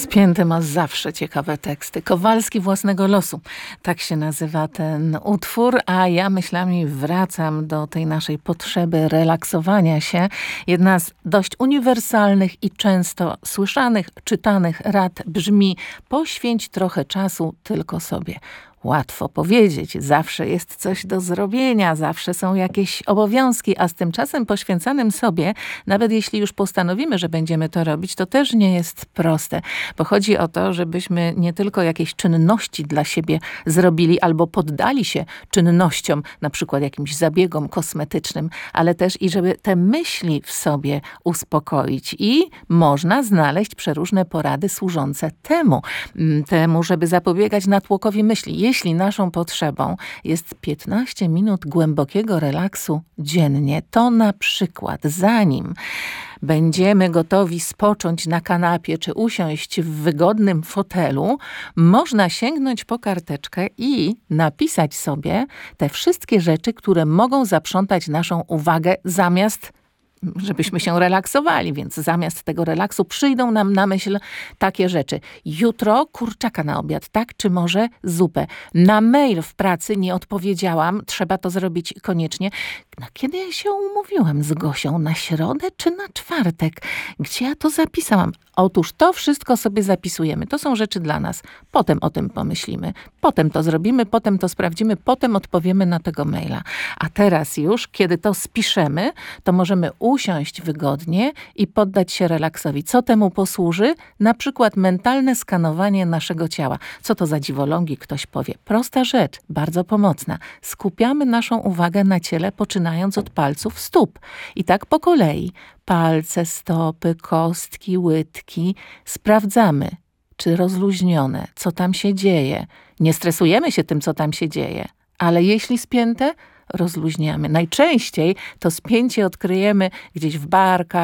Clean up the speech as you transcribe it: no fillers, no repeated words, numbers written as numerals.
Spięty ma zawsze ciekawe teksty. Kowalski własnego losu. Tak się nazywa ten utwór, a ja myślami wracam do tej naszej potrzeby relaksowania się. Jedna z dość uniwersalnych i często słyszanych, czytanych rad brzmi: poświęć trochę czasu tylko sobie. Łatwo powiedzieć, zawsze jest coś do zrobienia, zawsze są jakieś obowiązki, a z tym czasem poświęcanym sobie, nawet jeśli już postanowimy, że będziemy to robić, to też nie jest proste, bo chodzi o to, żebyśmy nie tylko jakieś czynności dla siebie zrobili albo poddali się czynnościom, na przykład jakimś zabiegom kosmetycznym, ale też i żeby te myśli w sobie uspokoić i można znaleźć przeróżne porady służące temu, żeby zapobiegać natłokowi myśli. Jeśli naszą potrzebą jest 15 minut głębokiego relaksu dziennie, to na przykład zanim będziemy gotowi spocząć na kanapie czy usiąść w wygodnym fotelu, można sięgnąć po karteczkę i napisać sobie te wszystkie rzeczy, które mogą zaprzątać naszą uwagę zamiast żebyśmy się relaksowali, więc zamiast tego relaksu przyjdą nam na myśl takie rzeczy. Jutro kurczaka na obiad, tak? Czy może zupę? Na mail w pracy nie odpowiedziałam, trzeba to zrobić koniecznie. Na kiedy ja się umówiłam z Gosią? Na środę czy na czwartek? Gdzie ja to zapisałam? Otóż to wszystko sobie zapisujemy. To są rzeczy dla nas. Potem o tym pomyślimy. Potem to zrobimy, potem to sprawdzimy, potem odpowiemy na tego maila. A teraz już, kiedy to spiszemy, to możemy usiąść wygodnie i poddać się relaksowi. Co temu posłuży? Na przykład mentalne skanowanie naszego ciała. Co to za dziwolągi, ktoś powie. Prosta rzecz, bardzo pomocna. Skupiamy naszą uwagę na ciele, poczynając od palców stóp. I tak po kolei. Palce, stopy, kostki, łydki. Sprawdzamy, czy rozluźnione, co tam się dzieje. Nie stresujemy się tym, co tam się dzieje. Ale jeśli spięte, rozluźniamy. Najczęściej to spięcie odkryjemy gdzieś w barkach,